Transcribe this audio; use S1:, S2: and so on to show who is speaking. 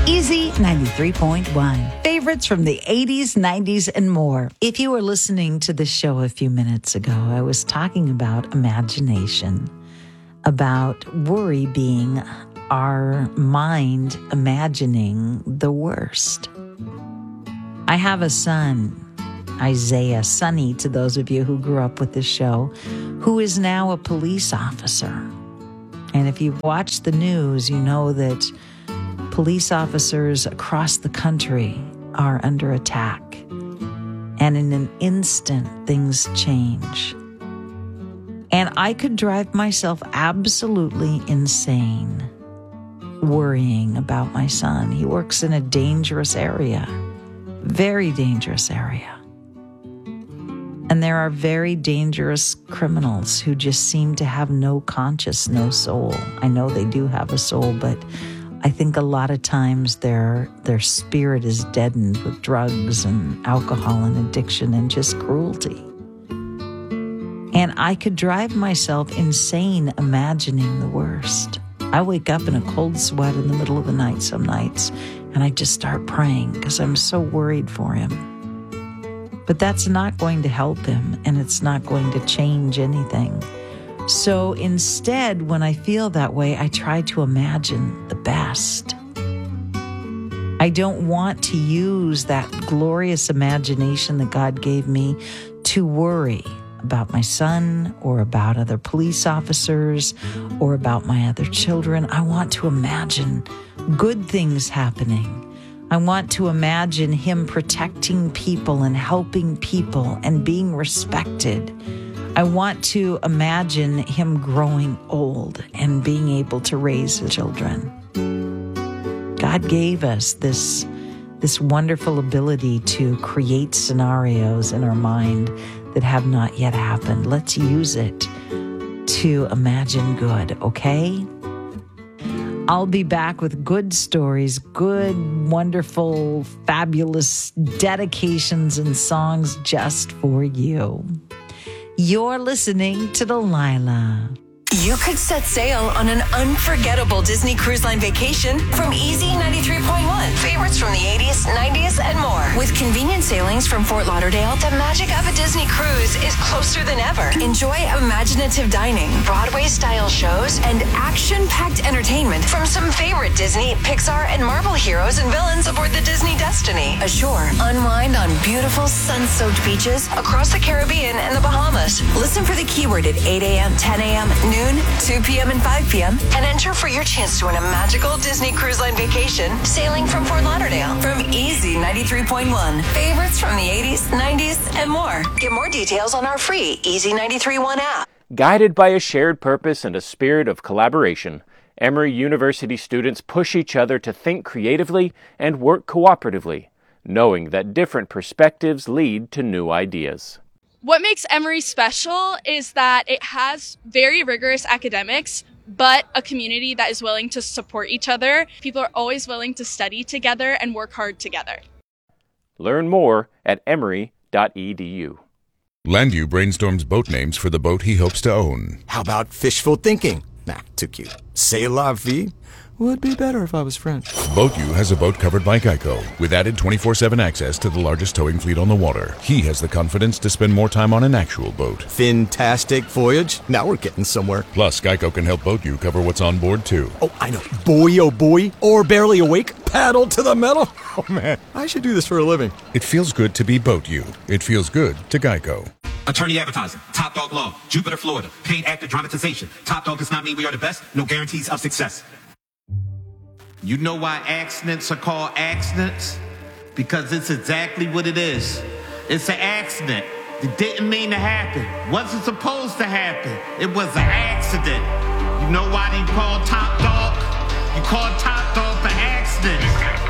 S1: Easy 93.1. Favorites from the 80s, 90s, and more. If you were listening to the show a few minutes ago, I was talking about imagination, about worry being our mind imagining the worst. I have a son, Isaiah, Sonny to those of you who grew up with this show, who is now a police officer. And if you've watched the news, you know that police officers across the country are under attack. And in an instant, things change. And I could drive myself absolutely insane worrying about my son. He works in a dangerous area, very dangerous area. And there are very dangerous criminals who just seem to have no conscience, no soul. I know they do have a soul, but I think a lot of times their spirit is deadened with drugs and alcohol and addiction and just cruelty. And I could drive myself insane imagining the worst. I wake up in a cold sweat in the middle of the night some nights, and I just start praying because I'm so worried for him. But that's not going to help him, and it's not going to change anything. So instead, when I feel that way, I try to imagine the best. I don't want to use that glorious imagination that God gave me to worry about my son or about other police officers or about my other children. I want to imagine good things happening. I want to imagine him protecting people and helping people and being respected. I want to imagine him growing old and being able to raise his children. God gave us this wonderful ability to create scenarios in our mind that have not yet happened. Let's use it to imagine good, okay? I'll be back with good stories, good, wonderful, fabulous dedications and songs just for you. You're listening to Delilah.
S2: You could set sail on an unforgettable Disney Cruise Line vacation from Easy 93.1. Favorites from the 80s, 90s, and more. With convenient sailings from Fort Lauderdale, the magic of a Disney cruise is closer than ever. Enjoy imaginative dining, Broadway-style shows, and action-packed entertainment from some favorite Disney, Pixar, and Marvel heroes and villains aboard the Disney Destiny. Ashore, unwind on beautiful sun-soaked beaches across the Caribbean and the Bahamas. Listen for the keyword at 8 a.m., 10 a.m., noon, 2 p.m. and 5 p.m. and enter for your chance to win a magical Disney Cruise Line vacation sailing from Fort Lauderdale from Easy 93.1. Favorites from the 80s, 90s, and more. Get more details on our free Easy 93.1 app.
S3: Guided by a shared purpose and a spirit of collaboration, Emory University students push each other to think creatively and work cooperatively, knowing that different perspectives lead to new ideas.
S4: What makes Emory special is that it has very rigorous academics, but a community that is willing to support each other. People are always willing to study together and work hard together.
S3: Learn more at emory.edu.
S5: Landview brainstorms boat names for the boat he hopes to own.
S6: How about fishful thinking? Nah, too cute. C'est la vie? Would be better if I was French.
S5: BoatU has a boat covered by Geico, with added 24/7 access to the largest towing fleet on the water. He has the confidence to spend more time on an actual boat.
S6: Fantastic voyage. Now we're getting somewhere.
S5: Plus, Geico can help BoatU cover what's on board, too.
S6: Oh, I know. Boy, oh boy. Or barely awake. Paddle to the metal. Oh, man. I should do this for a living.
S5: It feels good to be BoatU. It feels good to Geico.
S7: Attorney advertising, Top Dog Law, Jupiter, Florida, paid actor dramatization. Top Dog does not mean we are the best, no guarantees of success.
S8: You know why accidents are called accidents? Because it's exactly what it is. It's an accident. It didn't mean to happen. Wasn't supposed to happen. It was an accident. You know why they call Top Dog? You call Top Dog for accidents.